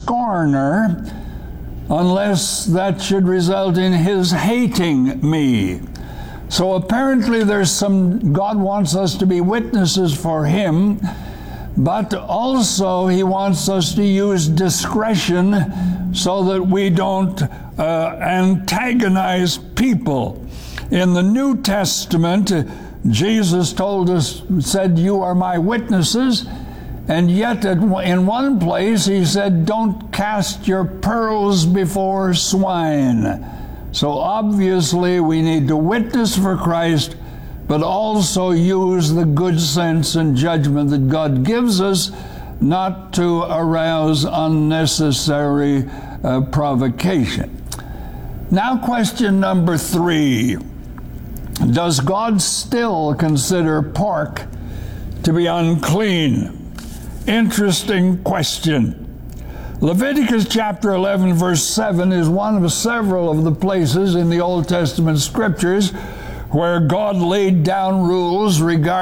scorner, unless that should result in his hating me. So apparently God wants us to be witnesses for him, but also he wants us to use discretion so that we don't antagonize people. In the New Testament, Jesus said, "You are my witnesses," and yet in one place he said, "Don't cast your pearls before swine." So obviously we need to witness for Christ, but also use the good sense and judgment that God gives us, not to arouse unnecessary provocation. Now, question number 3. Does God still consider pork to be unclean? Interesting question. Leviticus chapter 11, verse 7 is one of several of the places in the Old Testament scriptures where God laid down rules regarding